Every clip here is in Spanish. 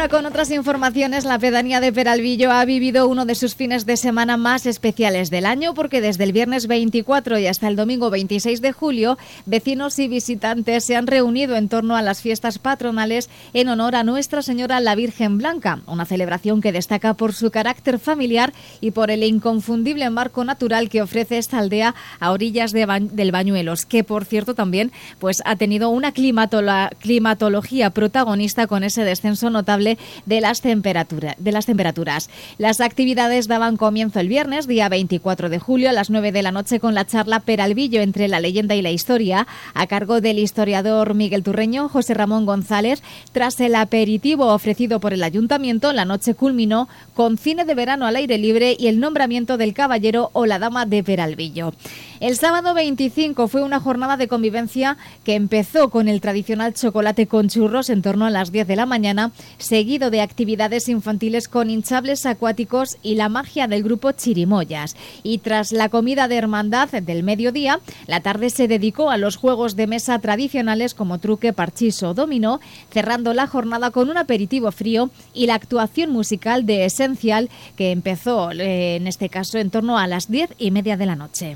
Ahora con otras informaciones, la pedanía de Peralvillo ha vivido uno de sus fines de semana más especiales del año porque desde el viernes 24 y hasta el domingo 26 de julio, vecinos y visitantes se han reunido en torno a las fiestas patronales en honor a Nuestra Señora la Virgen Blanca, una celebración que destaca por su carácter familiar y por el inconfundible marco natural que ofrece esta aldea a orillas del Bañuelos, que por cierto también pues ha tenido una climatología protagonista con ese descenso notable de las temperaturas. Las actividades daban comienzo el viernes, día 24 de julio, a las 9 de la noche con la charla Peralvillo entre la leyenda y la historia, a cargo del historiador Miguel Turreño, José Ramón González. Tras el aperitivo ofrecido por el ayuntamiento, la noche culminó con cine de verano al aire libre y el nombramiento del caballero o la dama de Peralvillo. El sábado 25 fue una jornada de convivencia que empezó con el tradicional chocolate con churros en torno a las 10 de la mañana, seguido de actividades infantiles con hinchables acuáticos y la magia del grupo Chirimoyas. Y tras la comida de hermandad del mediodía, la tarde se dedicó a los juegos de mesa tradicionales como truque, parchís o dominó, cerrando la jornada con un aperitivo frío y la actuación musical de Esencial, que empezó en este caso en torno a las 10:30 de la noche.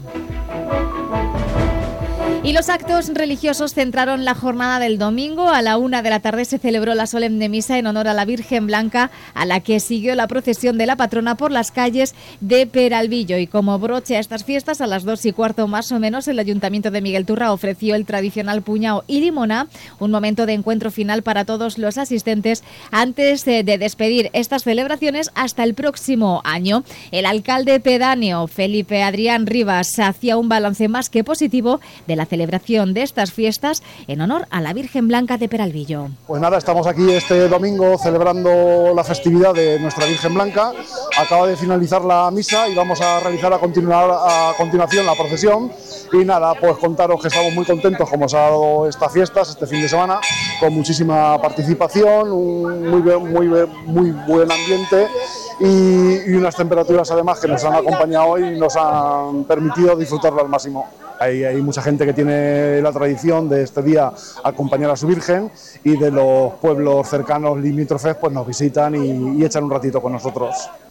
Y los actos religiosos centraron la jornada del domingo. A la 1 de la tarde se celebró la solemne misa en honor a la Virgen Blanca, a la que siguió la procesión de la patrona por las calles de Peralvillo. Y como broche a estas fiestas, a las 2:15 más o menos, el Ayuntamiento de Miguel Turra ofreció el tradicional puñao y limona, un momento de encuentro final para todos los asistentes antes de despedir estas celebraciones hasta el próximo año. El alcalde pedáneo, Felipe Adrián Rivas, hacía un balance más que positivo de la celebración de estas fiestas en honor a la Virgen Blanca de Peralvillo. Pues nada, estamos aquí este domingo celebrando la festividad de nuestra Virgen Blanca. Acaba de finalizar la misa y vamos a realizar a continuación la procesión. Y nada, pues contaros que estamos muy contentos como se ha dado estas fiestas, este fin de semana, con muchísima participación, un muy buen ambiente y unas temperaturas además que nos han acompañado y nos han permitido disfrutarlo al máximo. Hay mucha gente que tiene la tradición de este día acompañar a su Virgen y de los pueblos cercanos limítrofes pues nos visitan y echan un ratito con nosotros.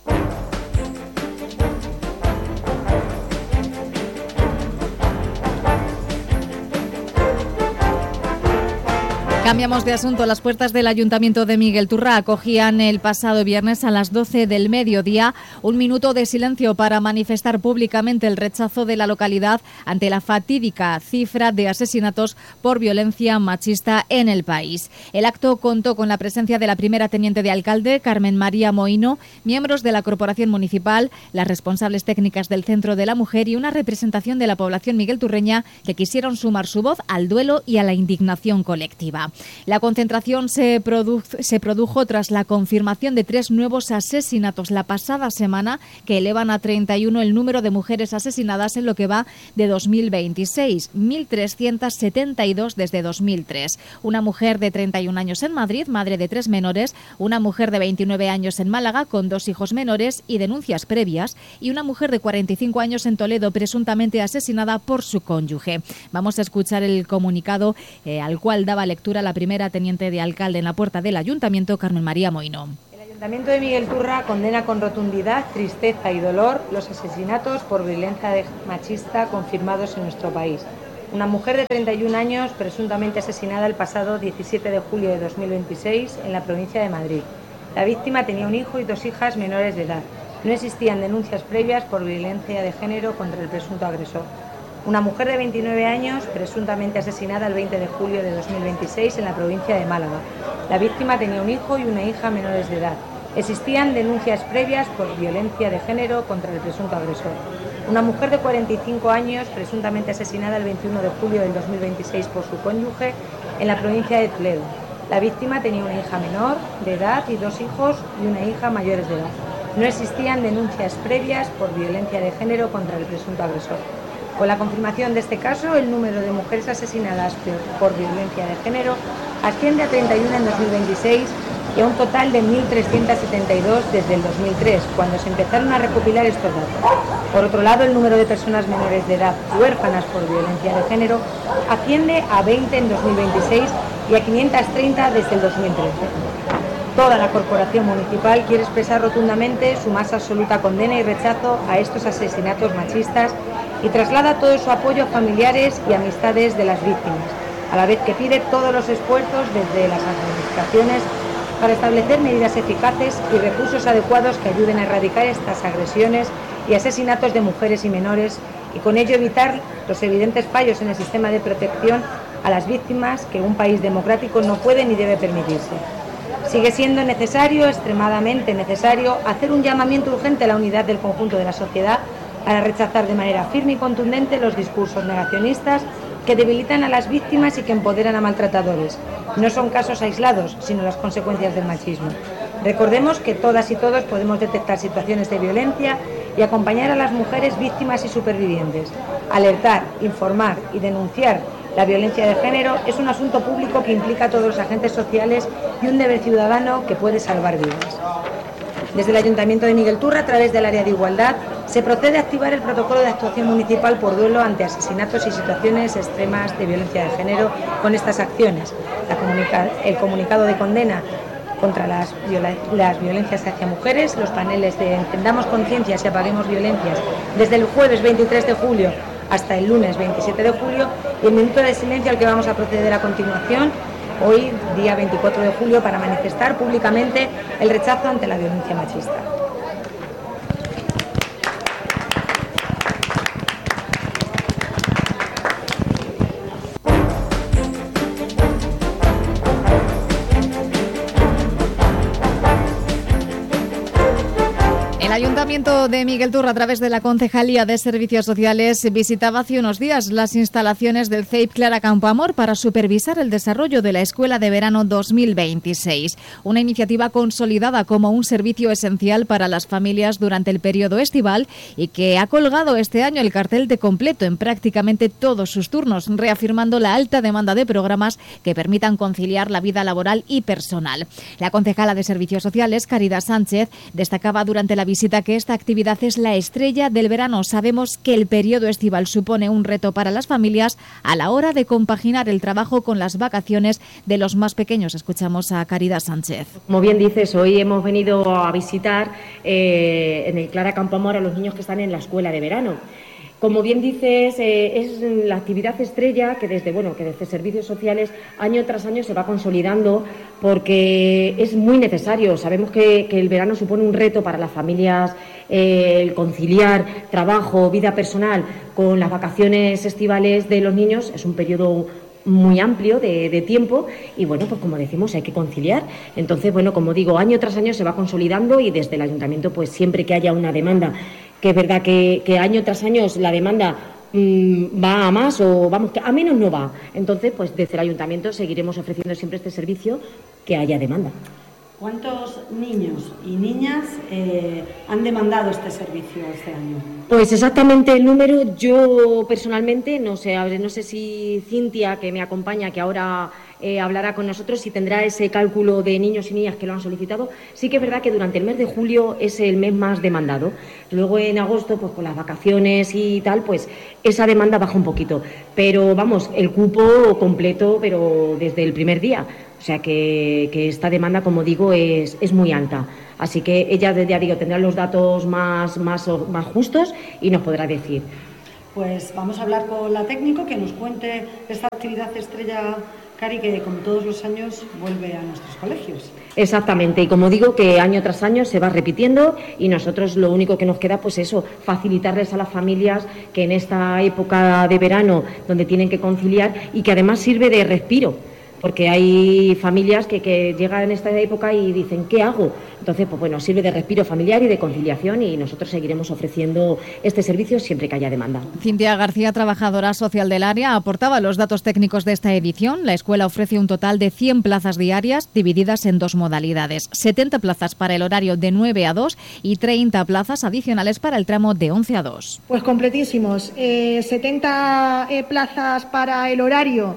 Cambiamos de asunto. Las puertas del Ayuntamiento de Miguel Turra acogían el pasado viernes a las 12 del mediodía un minuto de silencio para manifestar públicamente el rechazo de la localidad ante la fatídica cifra de asesinatos por violencia machista en el país. El acto contó con la presencia de la primera teniente de alcalde, Carmen María Moino, miembros de la Corporación Municipal, las responsables técnicas del Centro de la Mujer y una representación de la población miguelturreña que quisieron sumar su voz al duelo y a la indignación colectiva. La concentración se produjo tras la confirmación de 3 nuevos asesinatos la pasada semana, que elevan a 31 el número de mujeres asesinadas en lo que va de 2026, 1.372 desde 2003. Una mujer de 31 años en Madrid, madre de 3 menores, una mujer de 29 años en Málaga con 2 hijos menores y denuncias previas, y una mujer de 45 años en Toledo presuntamente asesinada por su cónyuge. Vamos a escuchar el comunicado al cual daba lectura la primera teniente de alcalde en la puerta del Ayuntamiento, Carmen María Moino. El Ayuntamiento de Miguel Turra condena con rotundidad, tristeza y dolor los asesinatos por violencia machista confirmados en nuestro país. Una mujer de 31 años presuntamente asesinada el pasado 17 de julio de 2026 en la provincia de Madrid. La víctima tenía un hijo y 2 hijas menores de edad. No existían denuncias previas por violencia de género contra el presunto agresor. Una mujer de 29 años, presuntamente asesinada el 20 de julio de 2026 en la provincia de Málaga. La víctima tenía un hijo y una hija menores de edad. Existían denuncias previas por violencia de género contra el presunto agresor. Una mujer de 45 años, presuntamente asesinada el 21 de julio del 2026 por su cónyuge en la provincia de Toledo. La víctima tenía una hija menor de edad y 2 hijos y una hija mayores de edad. No existían denuncias previas por violencia de género contra el presunto agresor. Con la confirmación de este caso, el número de mujeres asesinadas por violencia de género asciende a 31 en 2026 y a un total de 1.372 desde el 2003, cuando se empezaron a recopilar estos datos. Por otro lado, el número de personas menores de edad huérfanas por violencia de género asciende a 20 en 2026 y a 530 desde el 2013. Toda la corporación municipal quiere expresar rotundamente su más absoluta condena y rechazo a estos asesinatos machistas y traslada todo su apoyo a familiares y amistades de las víctimas, a la vez que pide todos los esfuerzos desde las administraciones para establecer medidas eficaces y recursos adecuados que ayuden a erradicar estas agresiones y asesinatos de mujeres y menores y con ello evitar los evidentes fallos en el sistema de protección a las víctimas que un país democrático no puede ni debe permitirse. Sigue siendo necesario, extremadamente necesario, hacer un llamamiento urgente a la unidad del conjunto de la sociedad para rechazar de manera firme y contundente los discursos negacionistas que debilitan a las víctimas y que empoderan a maltratadores. No son casos aislados, sino las consecuencias del machismo. Recordemos que todas y todos podemos detectar situaciones de violencia y acompañar a las mujeres víctimas y supervivientes. Alertar, informar y denunciar la violencia de género es un asunto público que implica a todos los agentes sociales y un deber ciudadano que puede salvar vidas. Desde el Ayuntamiento de Miguel Turra, a través del área de igualdad, se procede a activar el protocolo de actuación municipal por duelo ante asesinatos y situaciones extremas de violencia de género con estas acciones. El comunicado de condena contra las violencias hacia mujeres, los paneles de Encendamos Conciencias y Apaguemos Violencias desde el jueves 23 de julio hasta el lunes 27 de julio y el minuto de silencio al que vamos a proceder a continuación, hoy, día 24 de julio, para manifestar públicamente el rechazo ante la violencia machista. El Ayuntamiento de Miguel Turra, a través de la Concejalía de Servicios Sociales, visitaba hace unos días las instalaciones del CEIP Clara Campoamor para supervisar el desarrollo de la Escuela de Verano 2026, una iniciativa consolidada como un servicio esencial para las familias durante el periodo estival y que ha colgado este año el cartel de completo en prácticamente todos sus turnos, reafirmando la alta demanda de programas que permitan conciliar la vida laboral y personal. La concejala de Servicios Sociales, Caridad Sánchez, destacaba durante la visita que esta actividad es la estrella del verano. Sabemos que el periodo estival supone un reto para las familias a la hora de compaginar el trabajo con las vacaciones de los más pequeños. Escuchamos a Caridad Sánchez. Como bien dices, hoy hemos venido a visitar en el Clara Campoamor a los niños que están en la escuela de verano. Como bien dices, es la actividad estrella que desde Servicios Sociales año tras año se va consolidando porque es muy necesario. Sabemos que el verano supone un reto para las familias, el conciliar trabajo, vida personal con las vacaciones estivales de los niños. Es un periodo muy amplio de tiempo y pues como decimos, hay que conciliar. Entonces, como digo, año tras año se va consolidando y desde el Ayuntamiento, pues siempre que haya una demanda, que es verdad que año tras año la demanda va a más o que a menos no va. Entonces, pues desde el Ayuntamiento seguiremos ofreciendo siempre este servicio que haya demanda. ¿Cuántos niños y niñas han demandado este servicio este año? Pues exactamente el número, yo personalmente no sé si Cintia, que me acompaña, que ahora hablará con nosotros, si tendrá ese cálculo de niños y niñas que lo han solicitado. Sí que es verdad que durante el mes de julio es el mes más demandado. Luego en agosto, pues con las vacaciones y tal, pues esa demanda baja un poquito. Pero vamos, el cupo completo, pero desde el primer día. O sea que esta demanda, como digo, es muy alta. Así que ella, ya digo, tendrá los datos más justos y nos podrá decir. Pues vamos a hablar con la técnico que nos cuente esta actividad estrella, Cari, que como todos los años vuelve a nuestros colegios. Exactamente, y como digo, que año tras año se va repitiendo y nosotros lo único que nos queda, pues eso, facilitarles a las familias que en esta época de verano, donde tienen que conciliar y que además sirve de respiro, porque hay familias que llegan en esta época y dicen, ¿qué hago? Entonces, sirve de respiro familiar y de conciliación y nosotros seguiremos ofreciendo este servicio siempre que haya demanda. Cintia García, trabajadora social del área, aportaba los datos técnicos de esta edición. La escuela ofrece un total de 100 plazas diarias divididas en dos modalidades. 70 plazas para el horario de 9 a 2 y 30 plazas adicionales para el tramo de 11 a 2. Pues completísimos. 70 plazas para el horario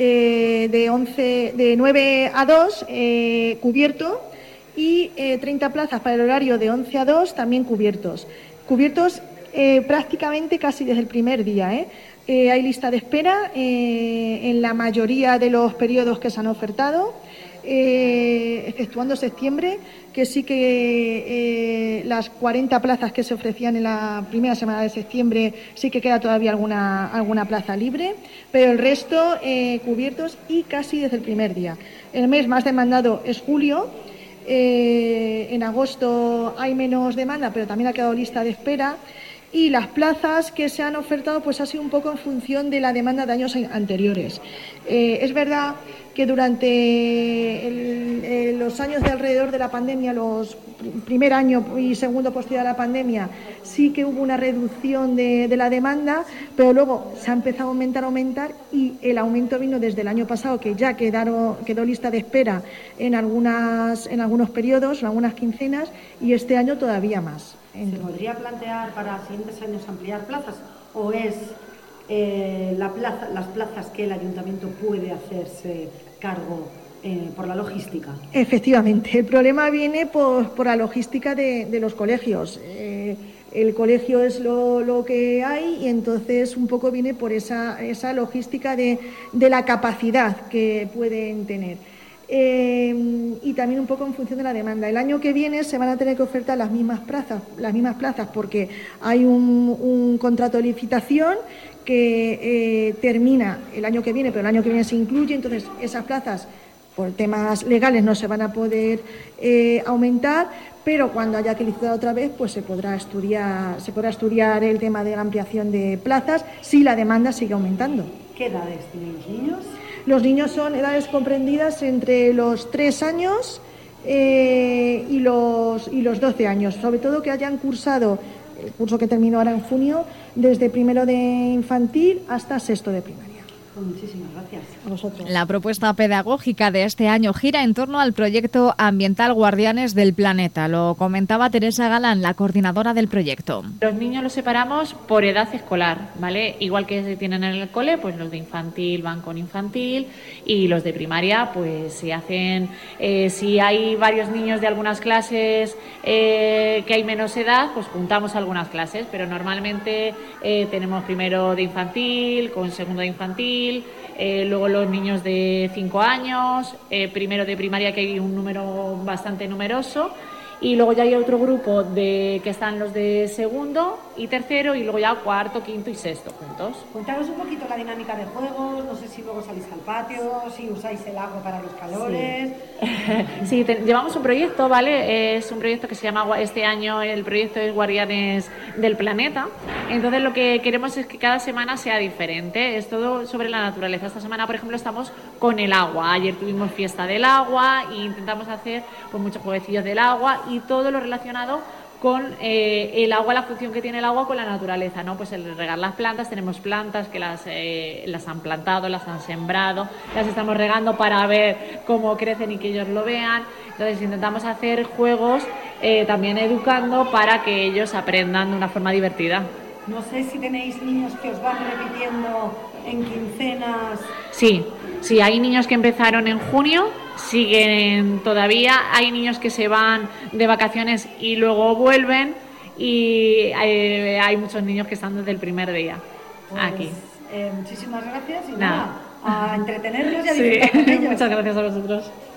de 9 a 2 cubierto y 30 plazas para el horario de 11 a 2 también cubiertos prácticamente casi desde el primer día. Hay lista de espera en la mayoría de los periodos que se han ofertado, exceptuando septiembre, que sí que las 40 plazas que se ofrecían en la primera semana de septiembre sí que queda todavía alguna plaza libre, pero el resto cubiertos y casi desde el primer día. El mes más demandado es julio. En agosto hay menos demanda, pero también ha quedado lista de espera. Y las plazas que se han ofertado pues ha sido un poco en función de la demanda de años anteriores. Es verdad que durante los años de alrededor de la pandemia, los primer año y segundo posterior a la pandemia, sí que hubo una reducción de la demanda, pero luego se ha empezado a aumentar y el aumento vino desde el año pasado, que ya quedó lista de espera en algunos periodos, en algunas quincenas, y este año todavía más. ¿Se podría plantear para siguientes años ampliar plazas o es las plazas que el ayuntamiento puede hacerse cargo por la logística? Efectivamente, el problema viene por la logística de los colegios. El colegio es lo que hay y entonces un poco viene por esa logística de la capacidad que pueden tener. Y también un poco en función de la demanda. El año que viene se van a tener que ofertar las mismas plazas porque hay un contrato de licitación que termina el año que viene, pero el año que viene se incluye, entonces esas plazas por temas legales no se van a poder aumentar, pero cuando haya que licitar otra vez pues se podrá estudiar el tema de la ampliación de plazas si la demanda sigue aumentando. ¿Qué edades tienen los niños? Los niños son edades comprendidas entre los 3 años y los 12 años, sobre todo que hayan cursado el curso que terminó ahora en junio, desde primero de infantil hasta sexto de primaria. Muchísimas gracias. A vosotros. La propuesta pedagógica de este año gira en torno al proyecto ambiental Guardianes del Planeta. Lo comentaba Teresa Galán, la coordinadora del proyecto. Los niños los separamos por edad escolar, ¿vale? Igual que se tienen en el cole, pues los de infantil van con infantil y los de primaria, pues se hacen, si hay varios niños de algunas clases que hay menos edad, pues juntamos algunas clases, pero normalmente tenemos primero de infantil, con segundo de infantil, luego los niños de 5 años, primero de primaria, que hay un número bastante numeroso, y luego ya hay otro grupo que están los de segundo y tercero, y luego ya cuarto, quinto y sexto juntos. Contaros un poquito la dinámica de juegos, no sé si luego salís al patio, si usáis el agua para los calores. Sí, llevamos un proyecto, ¿vale? Es un proyecto que se llama, este año el proyecto es Guardianes del Planeta. Entonces lo que queremos es que cada semana sea diferente, es todo sobre la naturaleza. Esta semana, por ejemplo, estamos con el agua. Ayer tuvimos fiesta del agua e intentamos hacer pues muchos jueguecillos del agua y todo lo relacionado con el agua, la función que tiene el agua con la naturaleza, ¿no? Pues el regar las plantas, tenemos plantas que las han plantado, las han sembrado, las estamos regando para ver cómo crecen y que ellos lo vean. Entonces intentamos hacer juegos también educando para que ellos aprendan de una forma divertida. No sé si tenéis niños que os van repitiendo en quincenas. Sí, hay niños que empezaron en junio, siguen todavía, hay niños que se van de vacaciones y luego vuelven y hay muchos niños que están desde el primer día aquí. Muchísimas gracias y nada, a entretenerlos y a disfrutar con ellos. Muchas gracias a vosotros.